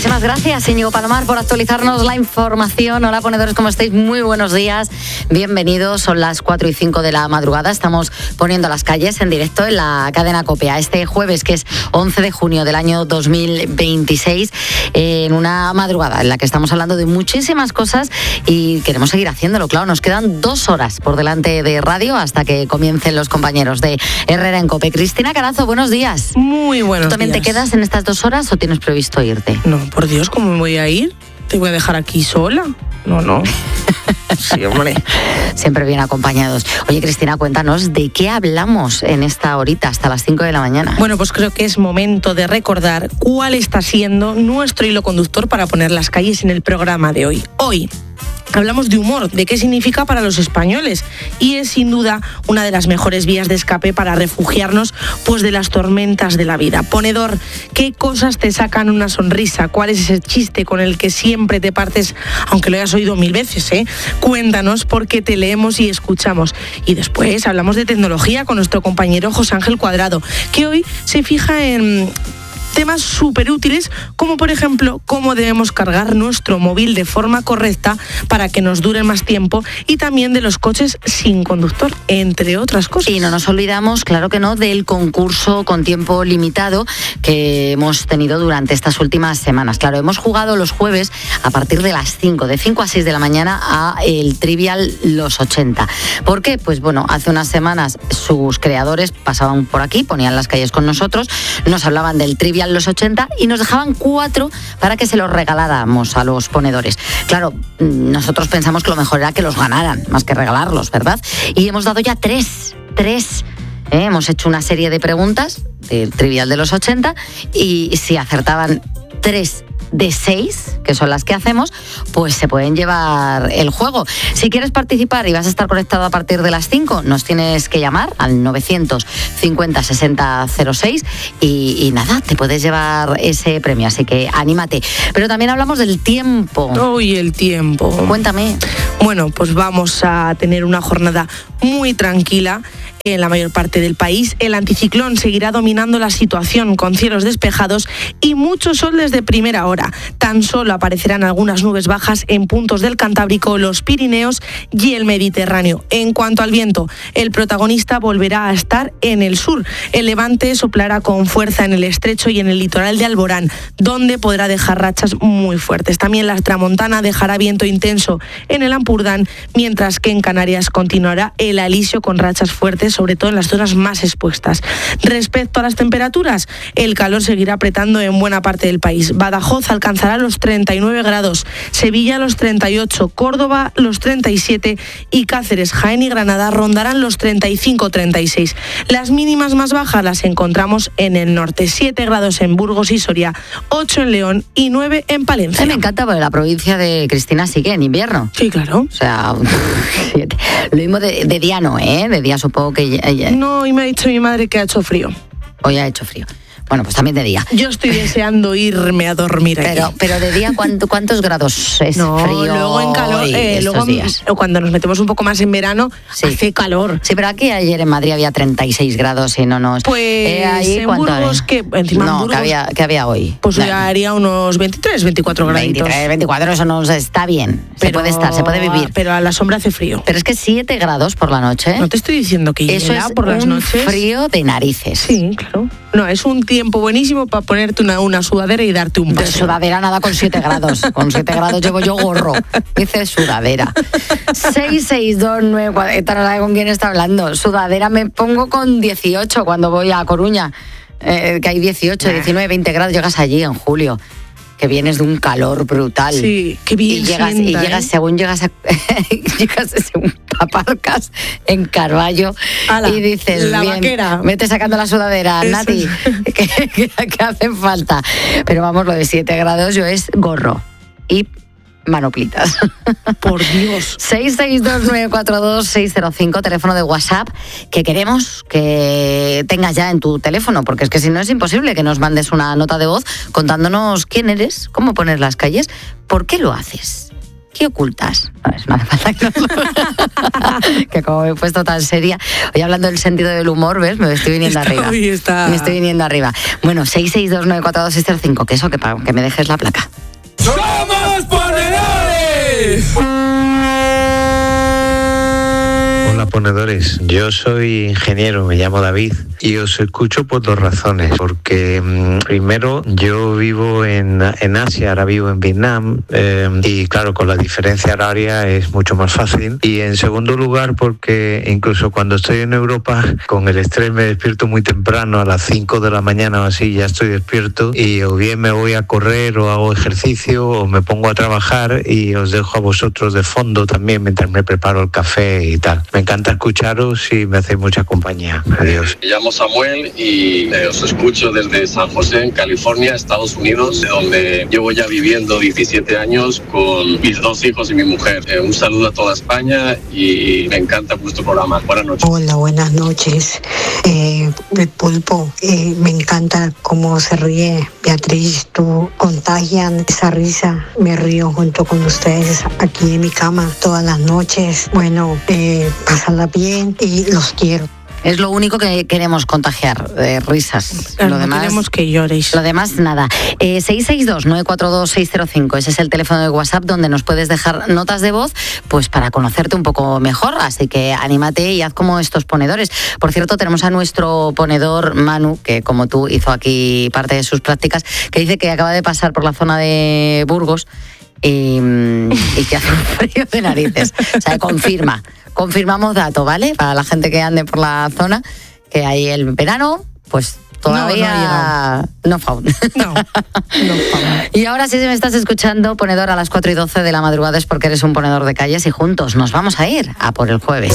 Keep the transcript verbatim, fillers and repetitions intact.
Muchísimas gracias, Íñigo Palomar, por actualizarnos la información. Hola, ponedores, ¿cómo estáis? Muy buenos días, bienvenidos. Son las cuatro y cinco de la madrugada. Estamos poniendo las calles en directo en la cadena COPE. Este jueves, que es once de junio del año dos mil veintiséis, en una madrugada en la que estamos hablando de muchísimas cosas y queremos seguir haciéndolo. Claro, nos quedan dos horas por delante de radio hasta que comiencen los compañeros de Herrera en COPE. Cristina Carazo, buenos días. Muy buenos días. ¿Tú también días. te quedas en estas dos horas o tienes previsto irte? No, por Dios, ¿cómo me voy a ir? ¿Te voy a dejar aquí sola? No, no. Sí, hombre. Siempre bien acompañados. Oye, Cristina, cuéntanos, ¿de qué hablamos en esta horita hasta las cinco de la mañana? Bueno, pues creo que es momento de recordar cuál está siendo nuestro hilo conductor para poner las calles en el programa de hoy. Hoy hablamos de humor, de qué significa para los españoles, y es sin duda una de las mejores vías de escape para refugiarnos pues de las tormentas de la vida. Ponedor, ¿qué cosas te sacan una sonrisa? ¿Cuál es ese chiste con el que siempre te partes, aunque lo hayas oído mil veces, eh? Cuéntanos, porque te leemos y escuchamos. Y después hablamos de tecnología con nuestro compañero José Ángel Cuadrado, que hoy se fija en temas súper útiles, como por ejemplo cómo debemos cargar nuestro móvil de forma correcta para que nos dure más tiempo, y también de los coches sin conductor, entre otras cosas. Y no nos olvidamos, claro que no, del concurso con tiempo limitado que hemos tenido durante estas últimas semanas. Claro, hemos jugado los jueves a partir de las cinco, de cinco a seis de la mañana, a el Trivial Los ochenta. ¿Por qué? Pues bueno, hace unas semanas sus creadores pasaban por aquí, ponían las calles con nosotros, nos hablaban del Trivial Los ochenta y nos dejaban cuatro para que se los regaláramos a los ponedores. Claro, nosotros pensamos que lo mejor era que los ganaran, más que regalarlos, ¿verdad? Y hemos dado ya tres, tres. ¿eh? Hemos hecho una serie de preguntas del Trivial de los ochenta y si acertaban tres de seis, que son las que hacemos, pues se pueden llevar el juego. Si quieres participar y vas a estar conectado a partir de las cinco, nos tienes que llamar al novecientos cincuenta sesenta cero seis y, y nada, te puedes llevar ese premio, así que anímate. Pero también hablamos del tiempo. Hoy el tiempo. Cuéntame. Bueno, pues vamos a tener una jornada muy tranquila en la mayor parte del país. El anticiclón seguirá dominando la situación con cielos despejados y mucho sol desde primera hora. Tan solo aparecerán algunas nubes bajas en puntos del Cantábrico, los Pirineos y el Mediterráneo. En cuanto al viento, el protagonista volverá a estar en el sur. El levante soplará con fuerza en el estrecho y en el litoral de Alborán, donde podrá dejar rachas muy fuertes. También la tramontana dejará viento intenso en el Ampurdán, mientras que en Canarias continuará el alisio con rachas fuertes, sobre todo en las zonas más expuestas. Respecto a las temperaturas, el calor seguirá apretando en buena parte del país. Badajoz alcanzará los treinta y nueve grados, Sevilla los treinta y ocho, Córdoba los treinta y siete y Cáceres, Jaén y Granada rondarán los treinta y cinco treinta y seis. Las mínimas más bajas las encontramos en el norte, siete grados en Burgos y Soria, ocho en León y nueve en Palencia. A mí me encanta porque la provincia de Cristina sigue en invierno. Sí, claro. O sea, lo mismo de, de día no, ¿eh? De día supongo que... Ella... No, y me ha dicho mi madre que ha hecho frío. Hoy ha hecho frío. Bueno, pues también de día. Yo estoy deseando irme a dormir aquí. Pero, pero de día, ¿cuánto, ¿cuántos grados es no, frío? Luego en calor, eh, luego días? Cuando nos metemos un poco más en verano, sí. Hace calor. Sí, pero aquí ayer en Madrid había treinta y seis grados y no nos... Pues eh, ahí, en Burgos, que encima no, en Burgos, que había, que había hoy. Pues hoy haría unos veintitrés, veinticuatro grados. veintitrés, veinticuatro, eso nos está bien. Pero, se puede estar, se puede vivir. Pero a la sombra hace frío. Pero es que siete grados por la noche. No te estoy diciendo que eso es por las un noches. Frío de narices. Sí, claro. No, es un tiempo buenísimo para ponerte una, una sudadera y darte un paseo. De sudadera nada con siete grados. Con siete grados llevo yo gorro. Dice sudadera. seis seis dos nueve cuatro. Esta no sabe con quién está hablando. Sudadera me pongo con dieciocho cuando voy a Coruña. Eh, que hay dieciocho, diecinueve, veinte grados. Llegas allí en julio. Que vienes de un calor brutal. Sí, qué bien y llegas, sienta, y llegas ¿eh? según llegas a, llegas según aparcas en Carballo. Ala, y dices, la bien, vaquera. Vete sacando la sudadera, Eso Nati, es. que, que, que hacen falta. Pero vamos, lo de siete grados yo es gorro y manoplitas. Por Dios. seis seis dos nueve cuatro dos seis cero cinco, teléfono de WhatsApp, que queremos que tengas ya en tu teléfono, porque es que si no es imposible que nos mandes una nota de voz contándonos quién eres, cómo poner las calles, por qué lo haces. ¿Qué ocultas? No, es, no hace falta que, no. Que como me he puesto tan seria, hoy hablando del sentido del humor, ¿ves? Me estoy viniendo está, arriba. Está... Me estoy viniendo arriba. Bueno, seis seis dos nueve cuatro dos seis cero cinco, que eso, que, que me dejes la placa. ¡Somos ponedores! Hola ponedores, yo soy ingeniero, me llamo David y os escucho por dos razones, porque mmm, primero yo vivo en, en Asia, ahora vivo en Vietnam eh, y claro, con la diferencia horaria es mucho más fácil, y en segundo lugar porque incluso cuando estoy en Europa con el estrés me despierto muy temprano, a las cinco de la mañana o así ya estoy despierto, y o bien me voy a correr o hago ejercicio o me pongo a trabajar y os dejo a vosotros de fondo también mientras me preparo el café y tal. Me encanta escucharos y me hacéis mucha compañía. Adiós. Me llamo Samuel y eh, os escucho desde San José, en California, Estados Unidos, donde llevo ya viviendo diecisiete años con mis dos hijos y mi mujer. Eh, un saludo a toda España y me encanta vuestro programa. Buenas noches. Hola, buenas noches. Eh, el pulpo, eh, me encanta cómo se ríe Beatriz. Tú contagian esa risa. Me río junto con ustedes aquí en mi cama todas las noches. Bueno, eh, pasarla bien y los quiero. Es lo único que queremos contagiar, eh, risas. Claro, lo demás, no queremos que lloréis. Lo demás, nada. Eh, seis seis dos nueve cuatro dos seis cero cinco, ese es el teléfono de WhatsApp donde nos puedes dejar notas de voz, pues para conocerte un poco mejor. Así que anímate y haz como estos ponedores. Por cierto, tenemos a nuestro ponedor Manu, que como tú hizo aquí parte de sus prácticas, que dice que acaba de pasar por la zona de Burgos y, y que hace un frío de narices. O sea, confirma. Confirmamos dato, ¿vale? Para la gente que ande por la zona, que ahí el verano, pues todavía no, no found. No, no found. Y ahora sí, si me estás escuchando, ponedor a las cuatro y doce de la madrugada, es porque eres un ponedor de calles y juntos nos vamos a ir a por el jueves.